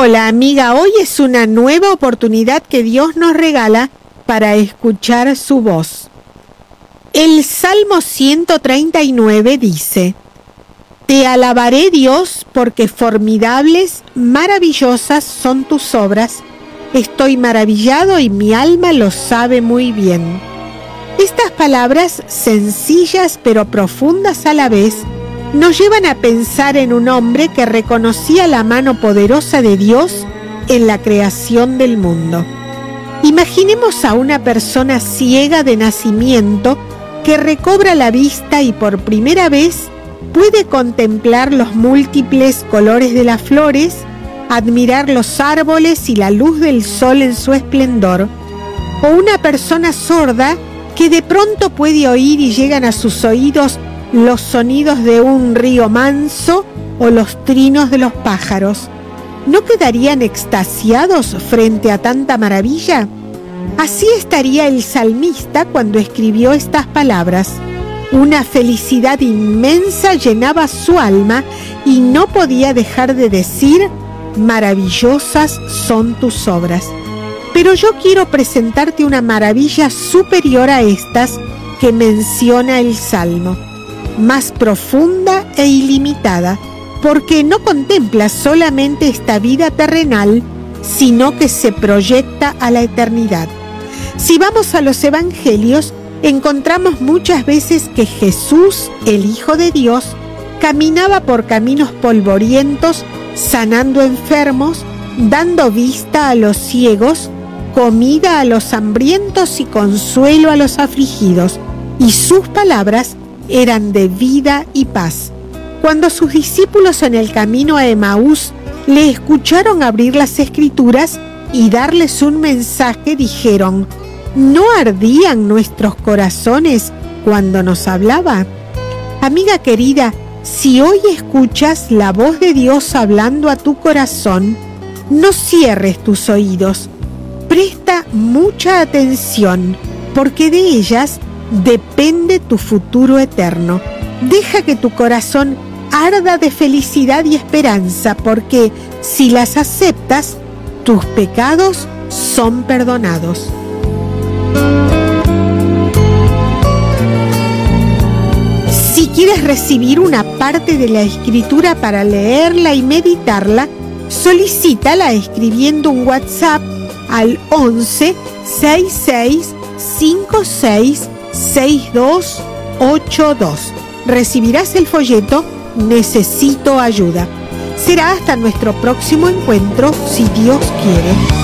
Hola amiga, hoy es una nueva oportunidad que Dios nos regala para escuchar su voz. El Salmo 139 dice: Te alabaré, Dios, porque formidables, maravillosas son tus obras. Estoy maravillado y mi alma lo sabe muy bien. Estas palabras, sencillas pero profundas a la vez, nos llevan a pensar en un hombre que reconocía la mano poderosa de Dios en la creación del mundo. Imaginemos a una persona ciega de nacimiento que recobra la vista y por primera vez puede contemplar los múltiples colores de las flores, admirar los árboles y la luz del sol en su esplendor. O una persona sorda que de pronto puede oír y llegan a sus oídos los sonidos de un río manso o los trinos de los pájaros. ¿No quedarían extasiados frente a tanta maravilla? Así estaría el salmista cuando escribió estas palabras. Una felicidad inmensa llenaba su alma y no podía dejar de decir: maravillosas son tus obras. Pero yo quiero presentarte una maravilla superior a estas que menciona el Salmo, más profunda e ilimitada, porque no contempla solamente esta vida terrenal, sino que se proyecta a la eternidad. Si vamos a los evangelios, encontramos muchas veces que Jesús, el Hijo de Dios, caminaba por caminos polvorientos, sanando enfermos, dando vista a los ciegos, comida a los hambrientos y consuelo a los afligidos, y sus palabras eran de vida y paz. Cuando sus discípulos en el camino a Emaús le escucharon abrir las Escrituras y darles un mensaje, dijeron: ¿no ardían nuestros corazones cuando nos hablaba? Amiga querida, si hoy escuchas la voz de Dios hablando a tu corazón, no cierres tus oídos. Presta mucha atención, porque de ellas depende tu futuro eterno. Deja que tu corazón arda de felicidad y esperanza, porque si las aceptas, tus pecados son perdonados. Si quieres recibir una parte de la Escritura para leerla y meditarla, solicítala escribiendo un WhatsApp al 11 66 56 6282. Recibirás el folleto Necesito ayuda. Será hasta nuestro próximo encuentro, si Dios quiere.